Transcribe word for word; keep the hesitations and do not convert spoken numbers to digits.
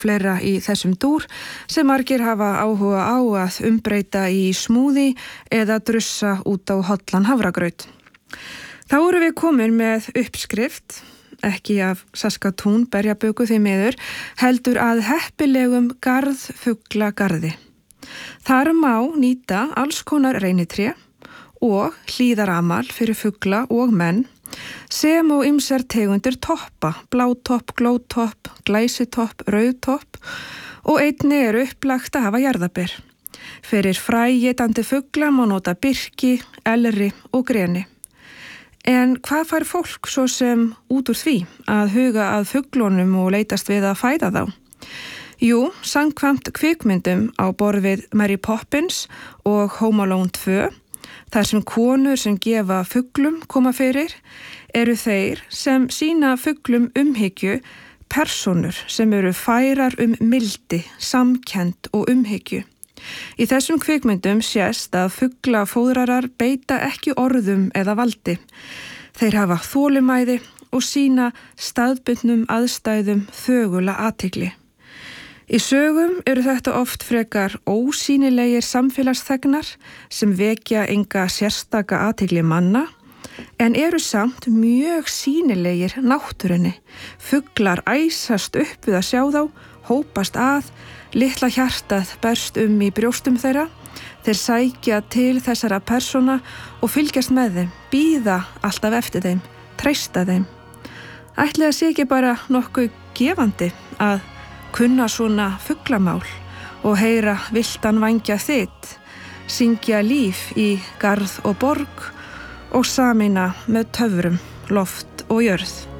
fleira í þessum dúr sem margir hafa áhuga á að umbreyta í smúði eða drussa út á hollan hafragraut. Þá erum við komin með uppskrift, ekki af Saskatoon berjaböku því miður, heldur að heppilegum garðfuglagarði. Þar má nýta alls konar reynitré og hlíðaramal fyrir fugla og menn, sem og ýmsar tegundir toppa, blátopp, glótopp, glæsitopp, rauðtopp og einnig er upplagt að hafa jarðaber. Fyrir fræétandi fugla má nota birki, elri og greni. En hvað fær fólk svo sem út úr því að huga að fuglunum og leitast við að fæða þá? Jú, samkvæmt kvikmyndum á borð við Mary Poppins og Home Alone tvö, þar sem konur sem gefa fuglum koma fyrir, eru þeir sem sýna fuglum umhyggju persónur sem eru færar um mildi, samkennd og umhyggju. Í þessum kvikmyndum sést að fuglafóðrarar beita ekki orðum eða valdi. Þeir hafa þolinmæði og sýna staðbundnum aðstæðum þögula athygli. Í sögum eru þetta oft frekar ósýnilegir samfélagsþegnar sem vekja enga sérstaka athygli manna, en eru samt mjög sýnilegir náttúrunni. Fuglar æsast upp við að sjá þá, hópast að, litla hjartað berst um í brjóstum þeirra, þeir sækja til þessara persóna og fylgjast með þeim, bíða alltaf eftir þeim, treysta þeim. Ætli það sé ekki bara nokkuð gefandi að kunna svona fuglamál og heyra villtan vængja þitt, syngja líf í garð og borg og sameina með töfrum, loft og jörð.